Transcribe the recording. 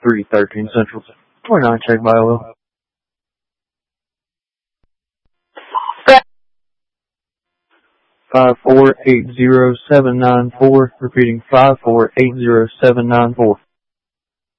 313 Central. 29 check by OL. 5480794. Repeating 5480794.